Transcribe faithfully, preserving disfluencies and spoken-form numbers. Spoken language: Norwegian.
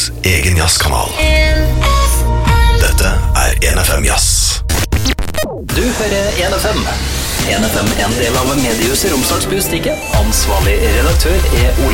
egen jazzkanal. Dette er en F M Jazz. Du hører en F M. en F M, en del av mediehuset Romsdals Budstikke. Ansvarlig redaktør er Ole